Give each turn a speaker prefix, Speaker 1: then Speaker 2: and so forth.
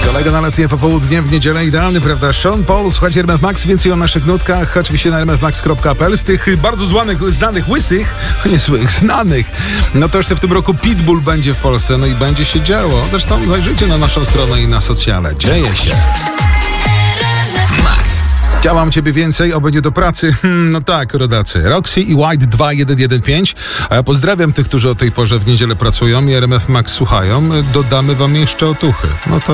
Speaker 1: Kolega na letnie popołudnie w niedzielę idealny, prawda? Sean Paul, słuchajcie RMF Max, więcej o naszych nutkach oczywiście na rmfmax.pl. Z tych bardzo znanych, łysych, nie złych, znanych, no to jeszcze w tym roku Pitbull będzie w Polsce, no i będzie się działo. Zresztą zajrzyjcie na naszą stronę i na socjale. Dzieje się. Chciałam ciebie więcej, oby nie do pracy. No tak, rodacy. Roxy i White 2115. A ja pozdrawiam tych, którzy o tej porze w niedzielę pracują i RMF Max słuchają. Dodamy wam jeszcze otuchy. No to